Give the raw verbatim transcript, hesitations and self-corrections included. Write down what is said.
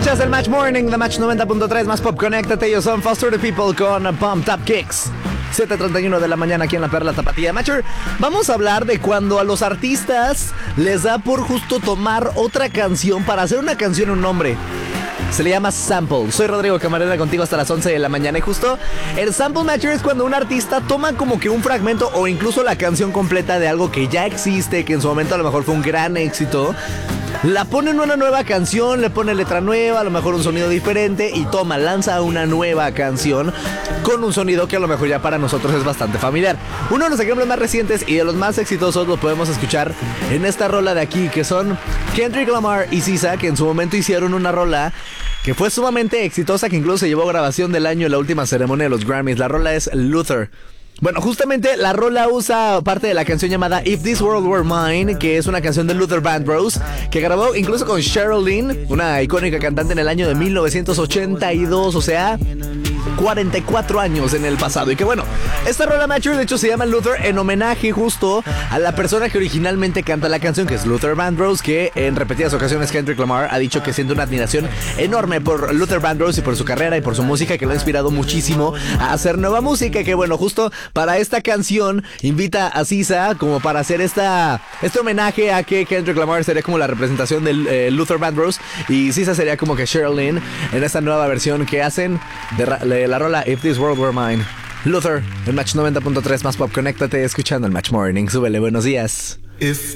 Escuchas el Match Morning, The Match noventa punto tres, más pop, conéctate. Ellos son Foster the People con Pumped Up Kicks. siete treinta y uno de la mañana aquí en La Perla Tapatía. Matcher, vamos a hablar de cuando a los artistas les da por justo tomar otra canción para hacer una canción un nombre. Se le llama sample. Soy Rodrigo Camarena contigo hasta las once de la mañana. Y justo el sample matcher es cuando un artista toma como que un fragmento o incluso la canción completa de algo que ya existe, que en su momento a lo mejor fue un gran éxito, la pone en una nueva canción, le pone letra nueva, a lo mejor un sonido diferente y toma, lanza una nueva canción con un sonido que a lo mejor ya para nosotros es bastante familiar. Uno de los ejemplos más recientes y de los más exitosos lo podemos escuchar en esta rola de aquí, que son Kendrick Lamar y S Z A, que en su momento hicieron una rola que fue sumamente exitosa, que incluso se llevó grabación del año en la última ceremonia de los Grammys. La rola es Luther. Bueno, justamente la rola usa parte de la canción llamada If This World Were Mine, que es una canción de Luther Vandross, que grabó incluso con Cheryl Lynn, una icónica cantante, en el año de mil novecientos ochenta y dos, o sea, cuarenta y cuatro años en el pasado. Y que bueno, esta rola Matcher de hecho se llama Luther en homenaje justo a la persona que originalmente canta la canción, que es Luther Vandross, que en repetidas ocasiones Kendrick Lamar ha dicho que siente una admiración enorme por Luther Vandross y por su carrera y por su música, que lo ha inspirado muchísimo a hacer nueva música. Que bueno, justo para esta canción invita a S Z A como para hacer esta este homenaje a que Kendrick Lamar sería como la representación de eh, Luther Vandross y S Z A sería como que Cheryl Lynn en esta nueva versión que hacen de, ra- de la rola If This World Were Mine. Luther, el Match noventa punto tres, más pop, conéctate escuchando el Match Morning. Súbele, buenos días. If